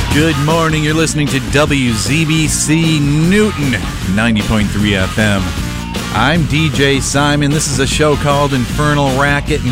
Good morning. You're listening to WZBC Newton 90.3 FM. I'm DJ Simon. This is a show called Infernal Racket.